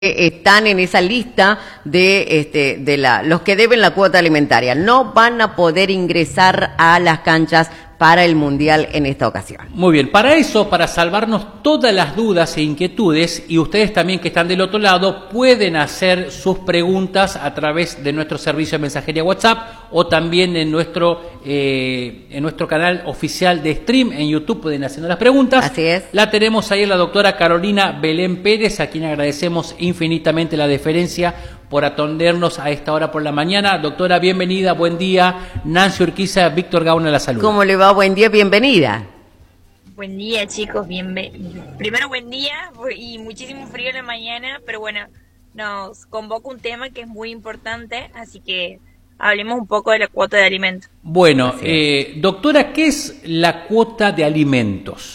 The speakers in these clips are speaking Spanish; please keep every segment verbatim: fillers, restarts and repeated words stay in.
están en esa lista de este de la los que deben la cuota alimentaria. No van a poder ingresar a las canchas para el Mundial en esta ocasión. Muy bien, para eso, para salvarnos todas las dudas e inquietudes, y ustedes también que están del otro lado, pueden hacer sus preguntas a través de nuestro servicio de mensajería WhatsApp o también en nuestro eh, en nuestro canal oficial de stream en YouTube, pueden hacer las preguntas. Así es. La tenemos ahí a la doctora Carolina Belén Pérez, a quien agradecemos infinitamente la deferencia por atendernos a esta hora por la mañana. Doctora, bienvenida, buen día. Nancy Urquiza, Víctor Gauna, la salud. ¿Cómo le va? Buen día, bienvenida. Buen día, chicos. Bienve Primero, buen día y muchísimo frío en la mañana, pero bueno, nos convoca un tema que es muy importante, así que hablemos un poco de la cuota de alimentos. Bueno, eh, doctora, ¿qué es la cuota de alimentos?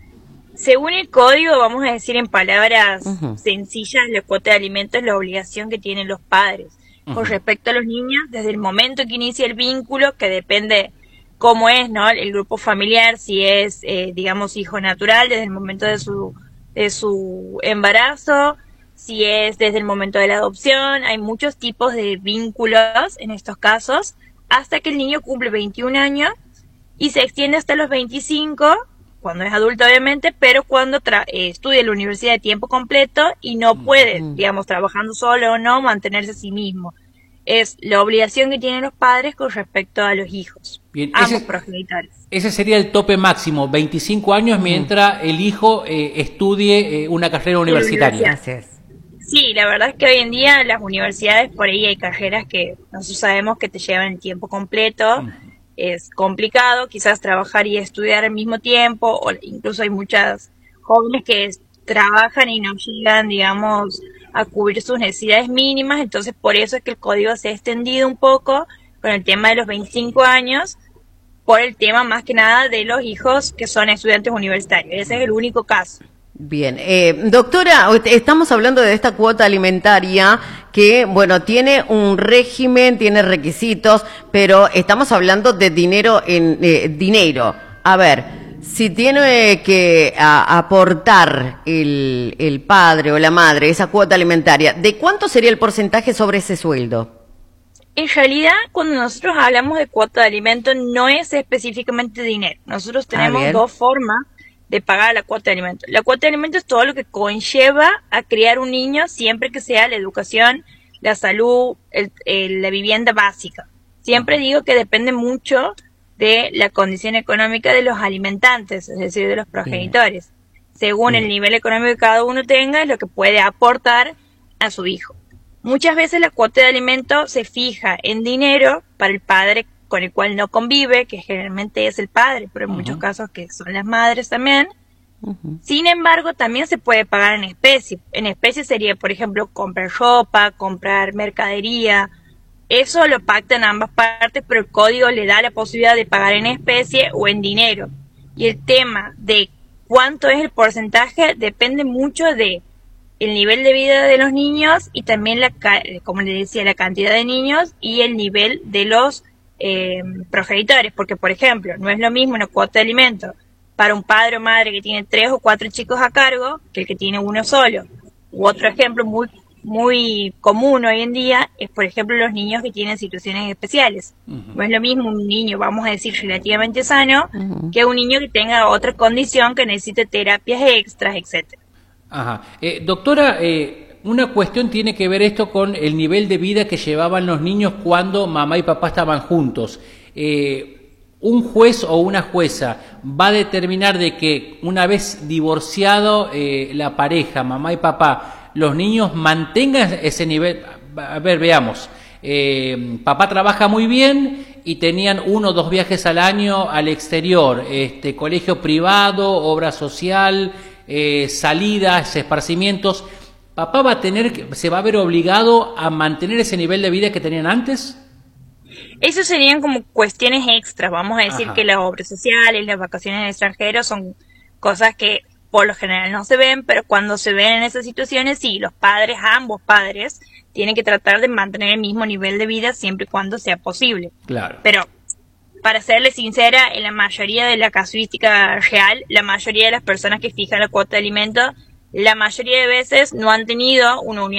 Según el código, vamos a decir en palabras uh-huh. sencillas, la cuota de alimentos es la obligación que tienen los padres uh-huh. con respecto a los niños desde el momento que inicia el vínculo, que depende cómo es, ¿no? El grupo familiar, si es, eh, digamos, hijo natural desde el momento de su, de su embarazo, si es desde el momento de la adopción. Hay muchos tipos de vínculos en estos casos, hasta que el niño cumple veintiún años y se extiende hasta los veinticinco, cuando es adulto obviamente, pero cuando tra- eh, estudia en la universidad de tiempo completo y no puede, mm. digamos, trabajando solo o no, mantenerse a sí mismo. Es la obligación que tienen los padres con respecto a los hijos, Bien, ambos ese, progenitores. Ese sería el tope máximo, veinticinco años mm. mientras el hijo eh, estudie eh, una carrera universitaria. Sí, la verdad es que hoy en día las universidades, por ahí hay carreras que nosotros sabemos que te llevan el tiempo completo. Mm. Es complicado quizás trabajar y estudiar al mismo tiempo, o incluso hay muchas jóvenes que trabajan y no llegan, digamos, a cubrir sus necesidades mínimas. Entonces por eso es que el código se ha extendido un poco con el tema de los veinticinco años, por el tema más que nada de los hijos que son estudiantes universitarios. Ese es el único caso. Bien, eh, doctora, estamos hablando de esta cuota alimentaria que, bueno, tiene un régimen, tiene requisitos, pero estamos hablando de dinero en eh, dinero. A ver, si tiene que a, aportar el, el padre o la madre esa cuota alimentaria, ¿de cuánto sería el porcentaje sobre ese sueldo? En realidad, cuando nosotros hablamos de cuota de alimentos, no es específicamente dinero. Nosotros tenemos ah, dos formas de pagar la cuota de alimentos. La cuota de alimentos es todo lo que conlleva a criar un niño, siempre que sea la educación, la salud, el, el, la vivienda básica. Siempre digo que depende mucho de la condición económica de los alimentantes, es decir, de los progenitores. Según el nivel económico que cada uno tenga, es lo que puede aportar a su hijo. Muchas veces la cuota de alimentos se fija en dinero para el padre con el cual no convive, que generalmente es el padre, pero en uh-huh. muchos casos que son las madres también. Uh-huh. Sin embargo, también se puede pagar en especie. En especie sería, por ejemplo, comprar ropa, comprar mercadería. Eso lo pactan ambas partes, pero el código le da la posibilidad de pagar en especie o en dinero. Y el tema de cuánto es el porcentaje depende mucho de el nivel de vida de los niños y también, la como les decía, la cantidad de niños y el nivel de los Eh, progenitores, porque por ejemplo no es lo mismo una cuota de alimentos para un padre o madre que tiene tres o cuatro chicos a cargo que el que tiene uno solo. U otro ejemplo muy muy común hoy en día es, por ejemplo, los niños que tienen situaciones especiales. Uh-huh. No es lo mismo un niño, vamos a decir, relativamente sano, uh-huh. que un niño que tenga otra condición que necesite terapias extras, etcétera. Ajá. Eh, doctora, eh una cuestión tiene que ver esto con el nivel de vida que llevaban los niños cuando mamá y papá estaban juntos. Eh, un juez o una jueza va a determinar de que una vez divorciado eh, la pareja, mamá y papá, los niños mantengan ese nivel. A ver, veamos. Eh, papá trabaja muy bien y tenían uno o dos viajes al año al exterior, este, colegio privado, obra social, eh, salidas, esparcimientos. ¿Papá va a tener, se va a ver obligado a mantener ese nivel de vida que tenían antes? Eso serían como cuestiones extras. Vamos a decir Ajá. que las obras sociales, las vacaciones en el extranjero son cosas que por lo general no se ven, pero cuando se ven en esas situaciones, sí, los padres, ambos padres, tienen que tratar de mantener el mismo nivel de vida siempre y cuando sea posible. Claro. Pero, para serle sincera, en la mayoría de la casuística real, la mayoría de las personas que fijan la cuota de alimentos la mayoría de veces no han tenido una unión